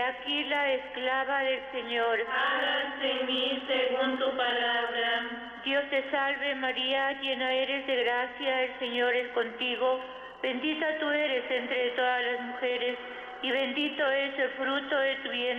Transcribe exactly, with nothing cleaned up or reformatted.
aquí la esclava del Señor. Hágase en mí según tu palabra. Dios te salve María, llena eres de gracia, el Señor es contigo. Bendita tú eres entre todas las mujeres, y bendito es el fruto de tu vientre.